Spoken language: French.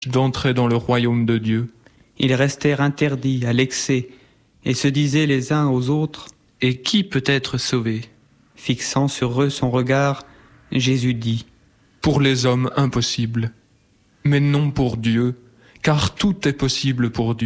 d'entrer dans le royaume de Dieu. Ils restèrent interdits à l'excès et se disaient les uns aux autres, « Et qui peut être sauvé ?» Fixant sur eux son regard, Jésus dit, « Pour les hommes, impossible, mais non pour Dieu, car tout est possible pour Dieu. »